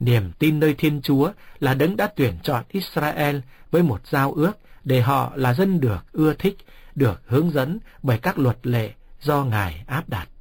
Niềm tin nơi Thiên Chúa là Đấng đã tuyển chọn Israel với một giao ước để họ là dân được ưa thích, được hướng dẫn bởi các luật lệ do Ngài áp đặt.